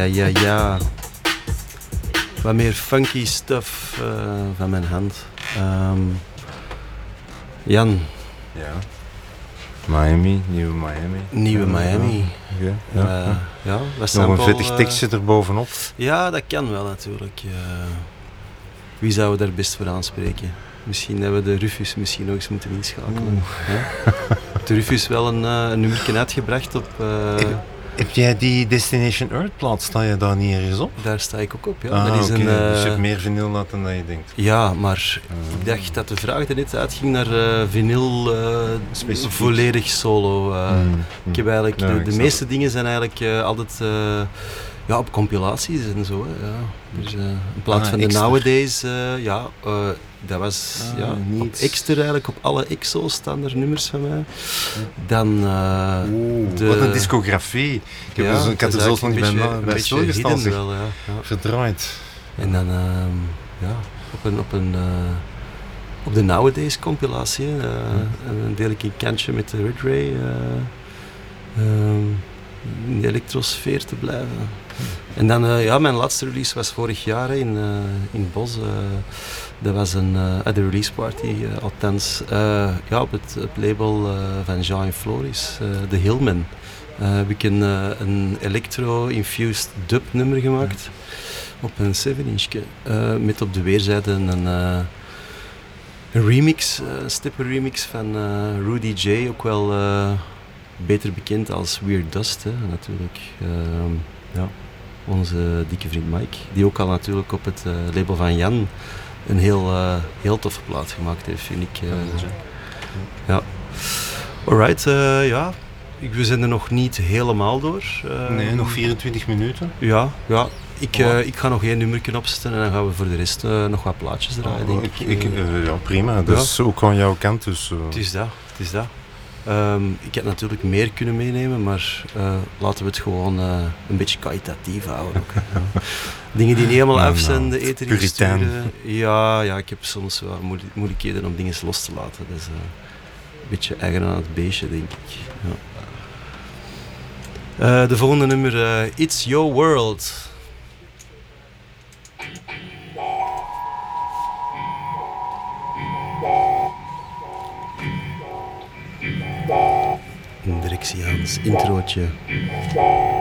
Ja. Wat meer funky stuff van mijn hand. Jan. Ja. Miami, Nieuwe Miami. Ja, nog een vettig tekstje erbovenop. Ja, dat kan wel natuurlijk. Wie zouden we daar best voor aanspreken? Misschien hebben we de Rufus misschien nog eens moeten inschakelen. Ja? De Rufus wel een nummertje uitgebracht op... Heb jij die Destination Earth plaat? Sta je daar niet ergens op? Daar sta ik ook op, ja. Dat is dus je hebt meer vinyl dan je denkt. Ja, maar ik dacht dat de vraag er net uitging naar vinyl volledig solo. Ik heb eigenlijk... De meeste dingen zijn eigenlijk altijd op compilaties en zo. Hè, ja. Dus in plaats van de Nowadays, dat was op Exter eigenlijk, op alle EXO's staan er nummers van mij. Dan wat een discografie. Ik had er zelfs nog niet bij stilgestaan. Verdraaid. En dan op de Nowadays compilatie dan deel ik een kantje met de Red Ray in de elektrosfeer te blijven. En dan, mijn laatste release was vorig jaar in Bos. Dat was de release party, althans, op het label van Jean en Floris, de Hillman. Heb ik een electro-infused dub nummer gemaakt op een 7-inchje. Met op de weerzijde een remix, een stepper remix van Rudy J, ook wel beter bekend als Weird Dust, hè, natuurlijk. Onze dikke vriend Mike, die ook al natuurlijk op het label van Jan een heel toffe plaat gemaakt heeft, vind ik. Alright, we zijn er nog niet helemaal door. Nee, nog 24 minuten. Ja. Ik ga nog 1 nummertje opzetten en dan gaan we voor de rest nog wat plaatjes draaien, denk ik. Prima. Dus ook aan jouw kant. Dus, Het is dat. Ik had natuurlijk meer kunnen meenemen, maar laten we het gewoon een beetje kwalitatief houden. Ook. Dingen die niet helemaal af zijn, de eter insturen. Ja, ik heb soms wel moeilijkheden om dingen los te laten. Dus een beetje eigen aan het beestje, denk ik. Ja. De volgende nummer, It's Your World. Een Drexiaans introotje.